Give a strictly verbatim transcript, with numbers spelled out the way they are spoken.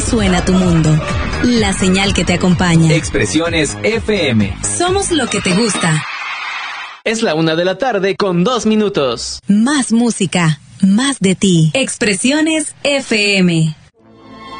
Así suena tu mundo. La señal que te acompaña. Expresiones F M. Somos lo que te gusta. Es la una de la tarde con dos minutos. Más música, más de ti. Expresiones F M.